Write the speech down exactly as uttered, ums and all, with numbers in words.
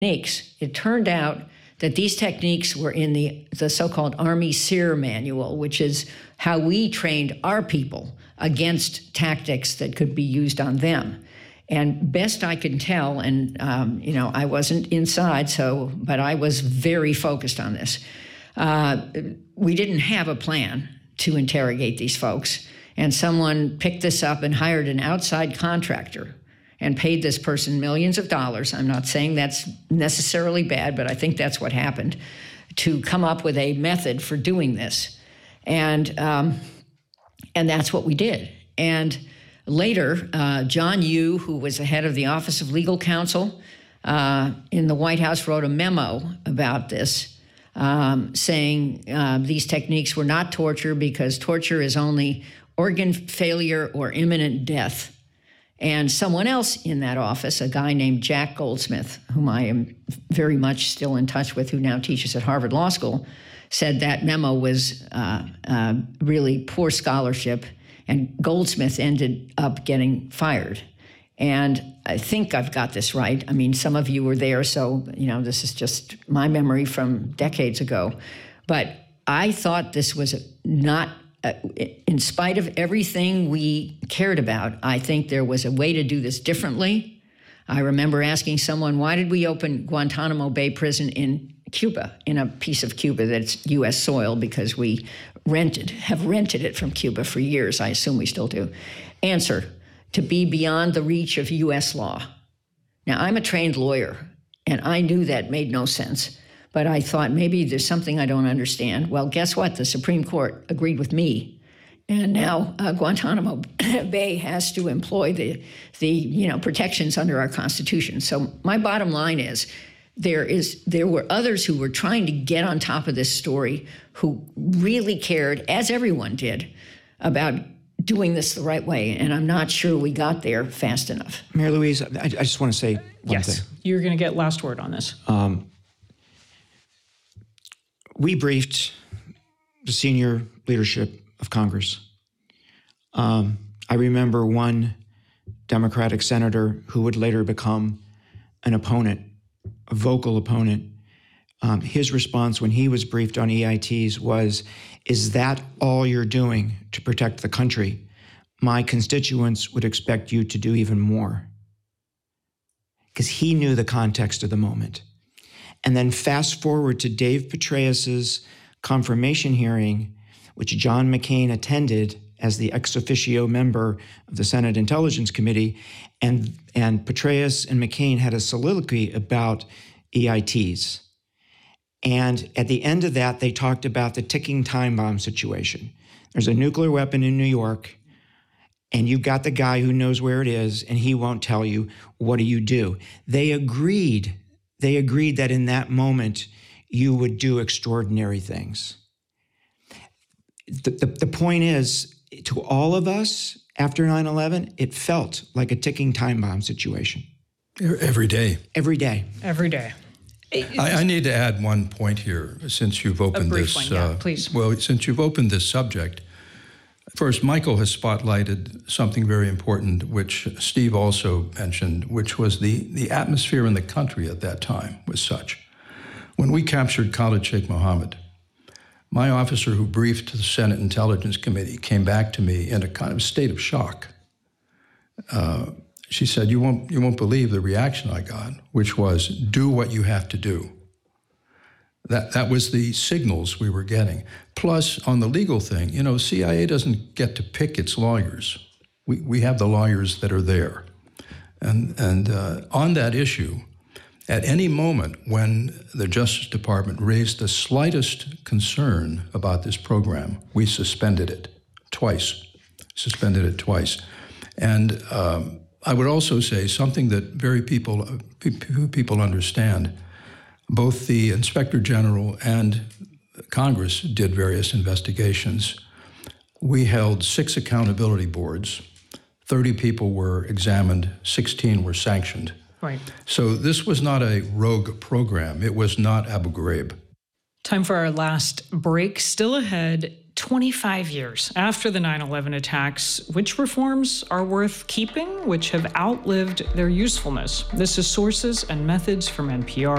techniques. It turned out that these techniques were in the, the so-called Army SEER manual, which is how we trained our people against tactics that could be used on them. And best I can tell, and um, you know, I wasn't inside, so, but I was very focused on this. Uh, we didn't have a plan to interrogate these folks, and someone picked this up and hired an outside contractor and paid this person millions of dollars. I'm not saying that's necessarily bad, but I think that's what happened, to come up with a method for doing this. And um, and that's what we did. And later, uh, John Yoo, who was the head of the Office of Legal Counsel uh, in the White House, wrote a memo about this, um, saying uh, these techniques were not torture because torture is only organ failure or imminent death. And someone else in that office, a guy named Jack Goldsmith, whom I am very much still in touch with, who now teaches at Harvard Law School, said that memo was uh, uh, really poor scholarship, and Goldsmith ended up getting fired. And I think I've got this right. I mean, some of you were there, so, you know, this is just my memory from decades ago. But I thought this was not Uh, in spite of everything we cared about, I think there was a way to do this differently. I remember asking someone, why did we open Guantanamo Bay Prison in Cuba, in a piece of Cuba that's U S soil, because we rented, have rented it from Cuba for years. I assume we still do. Answer, to be beyond the reach of U S law. Now, I'm a trained lawyer, and I knew that made no sense. But I thought maybe there's something I don't understand. Well, guess what? The Supreme Court agreed with me. And now uh, Guantanamo Bay has to employ the, the you know, protections under our Constitution. So my bottom line is there is there were others who were trying to get on top of this story, who really cared, as everyone did, about doing this the right way. And I'm not sure we got there fast enough. Mary Louise, I, I just want to say one yes, thing. You're going to get last word on this. Um, We briefed the senior leadership of Congress. Um, I remember one Democratic senator who would later become an opponent, a vocal opponent. Um, his response when he was briefed on E I Ts was, is that all you're doing to protect the country? My constituents would expect you to do even more. Because he knew the context of the moment. And then fast forward to Dave Petraeus's confirmation hearing, which John McCain attended as the ex officio member of the Senate Intelligence Committee, and, and Petraeus and McCain had a soliloquy about E I Ts. And at the end of that, they talked about the ticking time bomb situation. There's a nuclear weapon in New York, and you've got the guy who knows where it is, and he won't tell you. What do you do? They agreed They agreed that in that moment, you would do extraordinary things. The, the, the point is, to all of us, after nine eleven, it felt like a ticking time bomb situation. Every day. Every day. Every day. I, I need to add one point here, since you've opened a brief this. One, yeah, uh, please. Well, since you've opened this subject, first, Michael has spotlighted something very important, which Steve also mentioned, which was the, the atmosphere in the country at that time was such. When we captured Khalid Sheikh Mohammed, my officer who briefed the Senate Intelligence Committee came back to me in a kind of state of shock. Uh, she said, you won't, you won't believe the reaction I got, which was, do what you have to do. That that was the signals we were getting. Plus, on the legal thing, you know, C I A doesn't get to pick its lawyers. We we have the lawyers that are there. And, and uh, on that issue, at any moment when the Justice Department raised the slightest concern about this program, we suspended it twice, suspended it twice. And um, I would also say something that very people, people understand. Both the Inspector General and Congress did various investigations. We held six accountability boards. thirty people were examined, sixteen were sanctioned. Right. So this was not a rogue program. It was not Abu Ghraib. Time for our last break. Still ahead, twenty-five years after the nine eleven attacks, which reforms are worth keeping, which have outlived their usefulness? This is Sources and Methods from N P R.